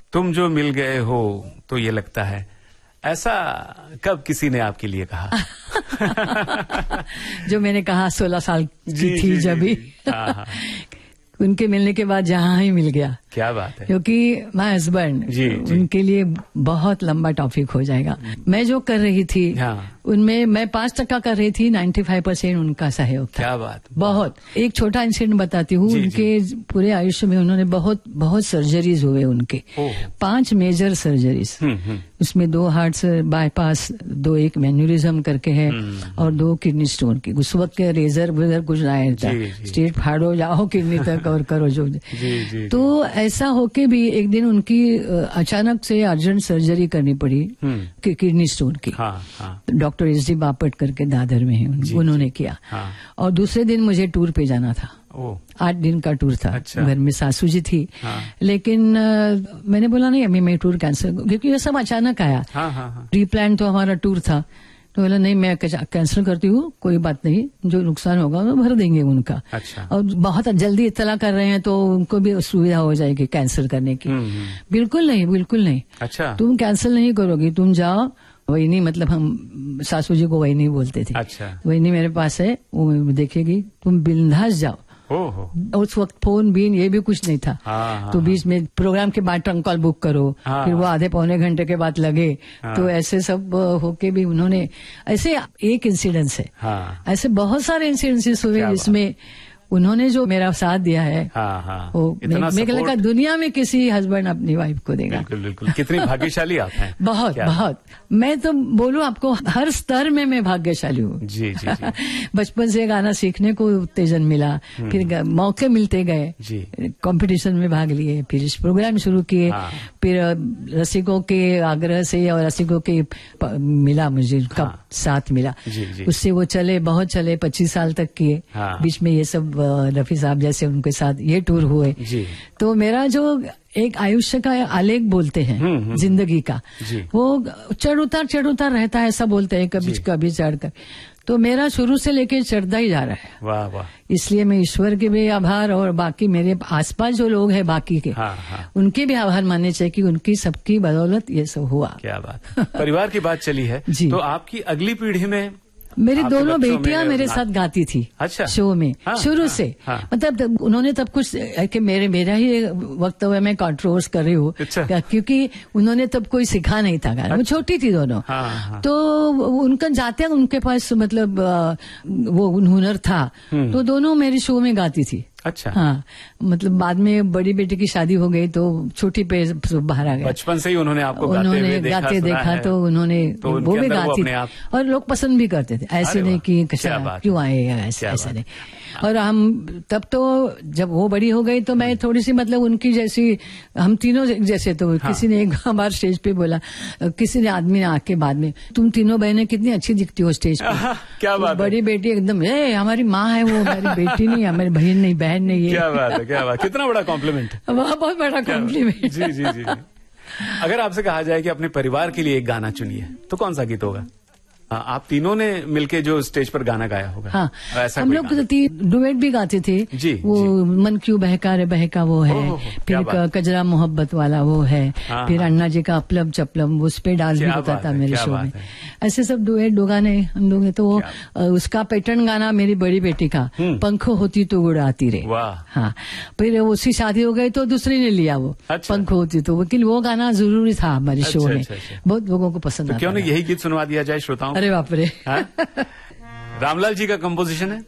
तुम जो मिल गए हो तो ये लगता है, ऐसा कब किसी ने आपके लिए कहा? जो मैंने कहा 16 साल की थी जब भी। उनके मिलने के बाद जहां ही मिल गया। क्या बात है। क्योंकि माय हस्बैंड उनके लिए बहुत लंबा टॉपिक हो जाएगा। मैं जो कर रही थी उनमें मैं 5% कर रही थी, 95% उनका सहयोग था। क्या बात। बहुत। एक छोटा इंसिडेंट बताती हूँ। उनके पूरे आयुष्य में उन्होंने बहुत बहुत सर्जरीज हुए उनके, 5 मेजर सर्जरीज। उसमें 2 हार्ट बाईपास, 2 एक मैन्यूरिज्म करके है और 2 किडनी स्टोन की। उस वक्त के रेजर वेजर कुछ नहीं था, स्टेट फाड़ो जाओ किडनी तक और करो जो। तो ऐसा होके भी एक दिन उनकी अचानक से अर्जेंट सर्जरी करनी पड़ी किडनी स्टोन की। डॉक्टर SD बापट करके दादर में है, उन्होंने किया। और दूसरे दिन मुझे टूर पे जाना था। 8 दिन का टूर था। घर में सासू जी थी। लेकिन मैंने बोला नहीं अभी मैं टूर कैंसिल, क्योंकि ये सब अचानक आया। प्री प्लान तो हमारा टूर था। तो बोला नहीं मैं कैंसिल करती हूँ, कोई बात नहीं, जो नुकसान होगा वो भर देंगे उनका। और बहुत जल्दी इत्तला कर रहे हैं तो उनको भी सुविधा हो जाएगी कैंसिल करने की। बिल्कुल नहीं, बिल्कुल नहीं। तुम कैंसिल नहीं करोगी, तुम जाओ। वही नहीं, मतलब हम सासू जी को वही नहीं बोलते थे। वही नहीं मेरे पास है, वो देखेगी, तुम बिंदास जाओ। उस वक्त फोन भी ये भी कुछ नहीं था। तो बीच में प्रोग्राम के बाद ट्रंक कॉल बुक करो, फिर वो आधे पौने घंटे के बाद लगे। तो ऐसे सब होके भी उन्होंने, ऐसे एक इंसिडेंस है, ऐसे बहुत सारे इंसिडेंसेस हुए जिसमें उन्होंने जो मेरा साथ दिया है। वो मेरे लगा दुनिया में किसी हस्बैंड अपनी वाइफ को देगा। बिल्कुल बिल्कुल। कितनी भाग्यशाली आप हैं। बहुत बहुत। मैं तो बोलूं आपको हर स्तर में मैं भाग्यशाली हूँ। जी जी जी। बचपन से गाना सीखने को उत्तेजन मिला, फिर मौके मिलते गए, कंपटीशन में भाग लिए, फिर इस प्रोग्राम शुरू किए, फिर रसिकों के आग्रह से और रसिकों के मिला मुझे कब साथ मिला, उससे वो चले, बहुत चले, 25 साल तक किए। बीच में ये सब रफी साहब जैसे उनके साथ ये टूर हुए। तो मेरा जो एक आयुष्य का आलेख बोलते हैं जिंदगी का, वो चढ़ उतार रहता है, ऐसा बोलते हैं, कभी कभी चढ़कर। तो मेरा शुरू से लेके चढ़ता ही जा रहा है। वाह वाह। इसलिए मैं ईश्वर के भी आभार और बाकी मेरे आसपास जो लोग हैं बाकी के, उनके भी आभार मानने चाहिए कि उनकी सबकी बदौलत ये सब हुआ। क्या बात। परिवार की बात चली है तो आपकी अगली पीढ़ी में मेरी दोनों बेटियां मेरे साथ गाती थी। शो में शुरू से। मतलब उन्होंने तब कुछ कि मेरा ही वक्तव्य में कंट्रोवर्स कर रही हूँ, क्योंकि उन्होंने तब कोई सिखा नहीं था गाना, वो छोटी थी दोनों। तो उनका जाते उनके पास मतलब वो हुनर था, तो दोनों मेरे शो में गाती थी। हाँ, मतलब बाद में बड़ी बेटी की शादी हो गई तो छोटी पे बाहर आ गए। बचपन से ही उन्होंने आपको गाते देखा तो उन्होंने वो भी गाती थी और लोग पसंद भी करते थे। ऐसे नहीं कि क्यों आए, ऐसा नहीं। और हम तब तो जब वो बड़ी हो गई तो मैं थोड़ी सी मतलब उनकी जैसी, हम तीनों जैसे। तो किसी ने एक बार स्टेज पे बोला, किसी ने आदमी ने आके बाद में, तुम तीनों बहनें कितनी अच्छी दिखती हो स्टेज पे। क्या बात। बड़ी बेटी एकदम हमारी माँ है वो, हमारी बेटी नहीं, हमारी बहन नहीं, बहन नहीं। क्या बात है, क्या बात। कितना बड़ा कॉम्प्लीमेंट। बहुत बड़ा कॉम्प्लीमेंट। जी जी जी। अगर आपसे कहा जाए कि अपने परिवार के लिए एक गाना चुनिए तो कौन सा गीत होगा? आप तीनों ने मिलके जो स्टेज पर गाना गाया होगा। हाँ, हम लोग डुएट भी गाते थे। वो मन क्यों बहका रे बहका वो है, फिर कजरा मोहब्बत वाला वो है, फिर अन्ना जी का अपलम चपलम, उस पे डांस भी होता था मेरे शो में। ऐसे सब डुएट दो गाने हम लोग। तो उसका पैटर्न गाना मेरी बड़ी बेटी का, पंखो होती तो उड़ाती रे। हाँ, फिर उसकी शादी हो गई तो दूसरी ने लिया वो, पंखो होती तो। लेकिन वो गाना जरूरी था हमारे शो में, बहुत लोगों को पसंद आता। क्यों नहीं यही गीत सुनवा दिया जाए श्रोताओं? अरे बाप रे। रामलाल जी का कंपोजिशन है।